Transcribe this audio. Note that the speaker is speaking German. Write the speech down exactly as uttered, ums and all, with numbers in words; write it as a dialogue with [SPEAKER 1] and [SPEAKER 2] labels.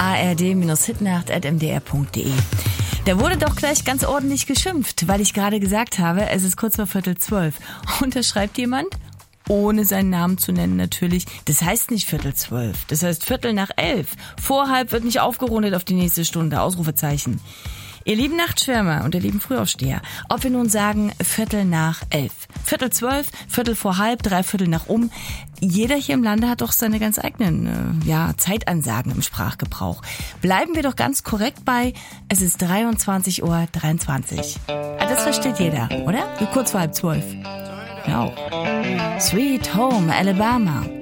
[SPEAKER 1] a r d Hitnacht at m d r punkt d e. Da wurde doch gleich ganz ordentlich geschimpft, weil ich gerade gesagt habe, es ist kurz vor Viertel zwölf. Und da schreibt jemand, ohne seinen Namen zu nennen natürlich, das heißt nicht Viertel zwölf, das heißt Viertel nach elf. Vor halb wird nicht aufgerundet auf die nächste Stunde, Ausrufezeichen. Ihr lieben Nachtschwärmer und ihr lieben Frühaufsteher, ob wir nun sagen Viertel nach elf, Viertel zwölf, Viertel vor halb, Dreiviertel nach um, jeder hier im Lande hat doch seine ganz eigenen äh, ja, Zeitansagen im Sprachgebrauch. Bleiben wir doch ganz korrekt bei, es ist dreiundzwanzig Uhr dreiundzwanzig. Ah, das versteht jeder, oder? Kurz vor halb zwölf. Ja auch. Sweet Home Alabama.